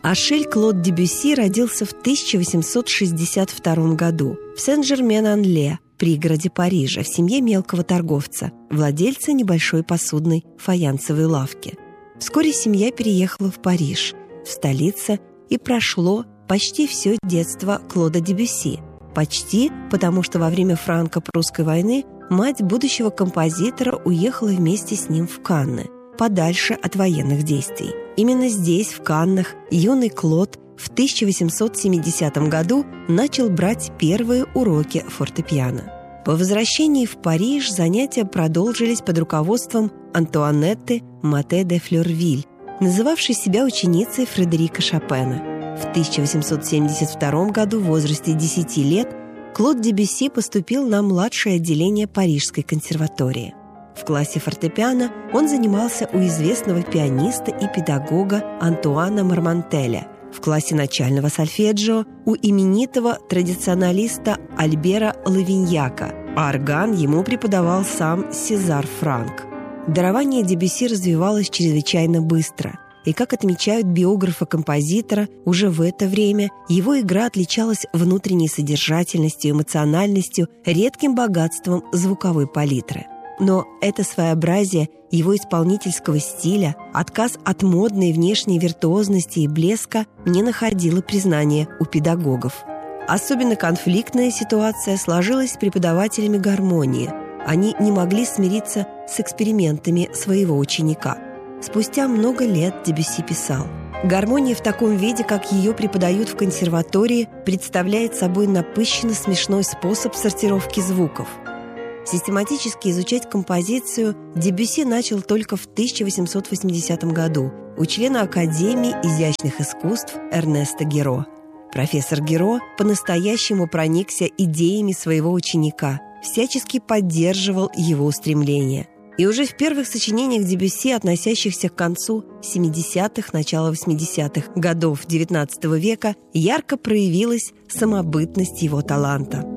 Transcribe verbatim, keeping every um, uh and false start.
Ашель Клод Дебюсси родился в тысяча восемьсот шестьдесят втором году в Сен-Жермен-Ан-Ле, пригороде Парижа, в семье мелкого торговца, владельца небольшой посудной фаянсовой лавки. Вскоре семья переехала в Париж, в столице, и прошло почти все детство Клода Дебюсси. Почти, потому что во время франко-прусской войны мать будущего композитора уехала вместе с ним в Канны, подальше от военных действий. Именно здесь, в Каннах, юный Клод в тысяча восемьсот семидесятом году начал брать первые уроки фортепиано. По возвращении в Париж занятия продолжились под руководством Антуанетты Матэ де Флёрвиль, называвшей себя ученицей Фредерика Шопена. В тысяча восемьсот семьдесят втором году в возрасте десяти лет Клод Дебюсси поступил на младшее отделение Парижской консерватории. В классе фортепиано он занимался у известного пианиста и педагога Антуана Мармантеля, в классе начального сольфеджио у именитого традиционалиста Альбера Лавиньяка, а орган ему преподавал сам Сезар Франк. Дарование Дебюсси развивалось чрезвычайно быстро, и, как отмечают биографы композитора, уже в это время его игра отличалась внутренней содержательностью, эмоциональностью, редким богатством звуковой палитры. Но это своеобразие его исполнительского стиля, отказ от модной внешней виртуозности и блеска не находило признания у педагогов. Особенно конфликтная ситуация сложилась с преподавателями гармонии. Они не могли смириться с экспериментами своего ученика. Спустя много лет Дебюсси писал: «Гармония в таком виде, как ее преподают в консерватории, представляет собой напыщенно смешной способ сортировки звуков». Систематически изучать композицию Дебюсси начал только в тысяча восемьсот восьмидесятом году у члена Академии изящных искусств Эрнеста Геро. Профессор Геро по-настоящему проникся идеями своего ученика, всячески поддерживал его устремления. И уже в первых сочинениях Дебюсси, относящихся к концу семидесятых, начала восьмидесятых годов девятнадцатого века, ярко проявилась самобытность его таланта.